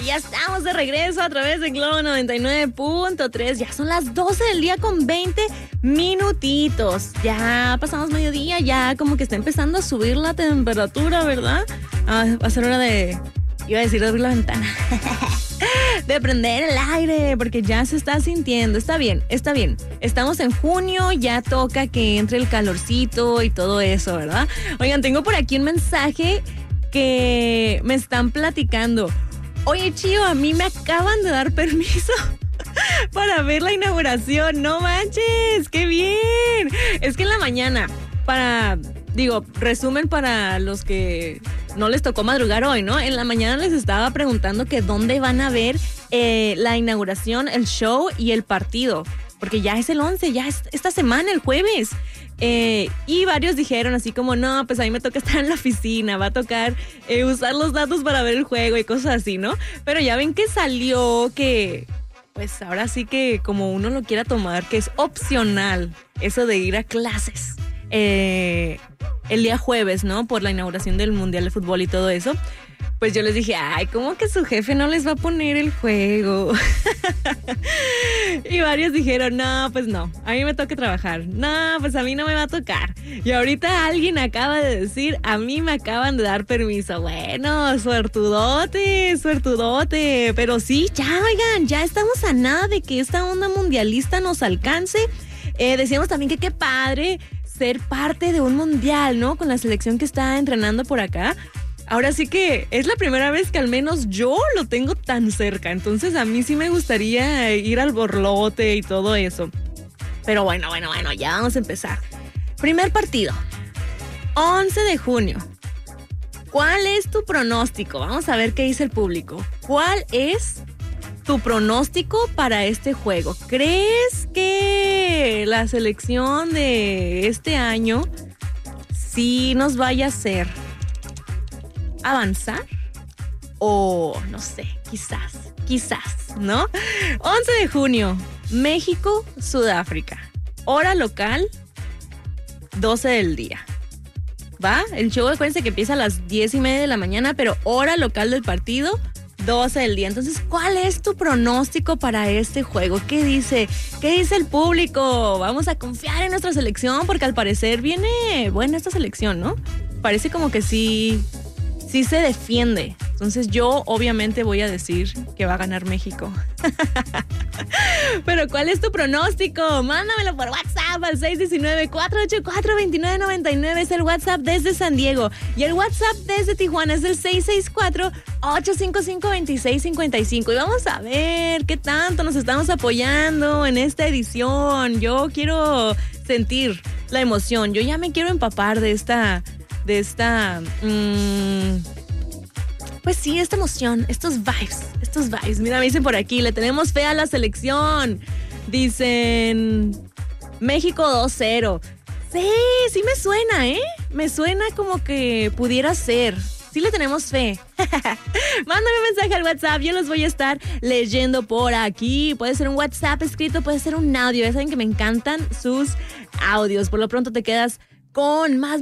Ya estamos de regreso a través de Globo 99.3. Ya son las 12 del día con 20 minutitos. Ya pasamos mediodía, ya como que está empezando a subir la temperatura, ¿verdad? Va a ser hora de... Iba a decir de abrir la ventana. De prender el aire, porque ya se está sintiendo. Está bien, está bien. Estamos en junio, ya toca que entre el calorcito y todo eso, ¿verdad? Oigan, tengo por aquí un mensaje que me están platicando. Oye, Chío, a mí me acaban de dar permiso para ver la inauguración. ¡No manches! ¡Qué bien! Es que en la mañana, resumen para los que no les tocó madrugar hoy, ¿no? En la mañana les estaba preguntando que dónde van a ver la inauguración, el show y el partido. Porque ya es el 11, ya es esta semana, el jueves. Y varios dijeron así como, no, pues a mí me toca estar en la oficina, va a tocar usar los datos para ver el juego y cosas así, ¿no? Pero ya ven que salió que, pues ahora sí que como uno lo quiera tomar, que es opcional eso de ir a clases el día jueves, ¿no? Por la inauguración del Mundial de Fútbol y todo eso. Pues yo les dije, ay, ¿cómo que su jefe no les va a poner el juego? Y varios dijeron, no, pues no, a mí me toca trabajar. No, pues a mí no me va a tocar. Y ahorita alguien acaba de decir, a mí me acaban de dar permiso. Bueno, suertudote. Pero sí, ya, oigan, ya estamos a nada de que esta onda mundialista nos alcance. Decíamos también que qué padre ser parte de un mundial, ¿no? Con la selección que está entrenando por acá. Ahora sí que es la primera vez que al menos yo lo tengo tan cerca. Entonces a mí sí me gustaría ir al borlote y todo eso. Pero bueno, ya vamos a empezar. Primer partido, 11 de junio. ¿Cuál es tu pronóstico? Vamos a ver qué dice el público. ¿Cuál es tu pronóstico para este juego? ¿Crees que la selección de este año sí nos vaya a hacer avanzar? O no sé, quizás, ¿no? 11 de junio, México, Sudáfrica. Hora local, 12 del día. ¿Va? El show, acuérdense que empieza a las 10:30 de la mañana, pero hora local del partido, 12 del día. Entonces, ¿cuál es tu pronóstico para este juego? ¿Qué dice el público? Vamos a confiar en nuestra selección, porque al parecer viene buena esta selección, ¿no? Parece como que sí se defiende. Entonces yo obviamente voy a decir que va a ganar México. Pero ¿cuál es tu pronóstico? Mándamelo por WhatsApp al 619-484-2999. Es el WhatsApp desde San Diego. Y el WhatsApp desde Tijuana es el 664-855-2655. Y vamos a ver qué tanto nos estamos apoyando en esta edición. Yo quiero sentir la emoción. Yo ya me quiero empapar de esta pues sí, esta emoción, estos vibes. Mira, me dicen por aquí, le tenemos fe a la selección. Dicen, México 2-0. Sí me suena, me suena como que pudiera ser. Sí le tenemos fe. Mándame un mensaje al WhatsApp, yo los voy a estar leyendo por aquí. Puede ser un WhatsApp escrito, puede ser un audio. Ya saben que me encantan sus audios. Por lo pronto te quedas con más